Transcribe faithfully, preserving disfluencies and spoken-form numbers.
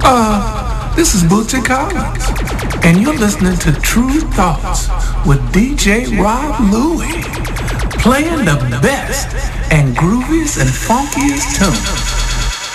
Uh, this is Bootsy Collins, and you're listening to True Thoughts with D J Rob Louie, playing the best and grooviest and funkiest tunes.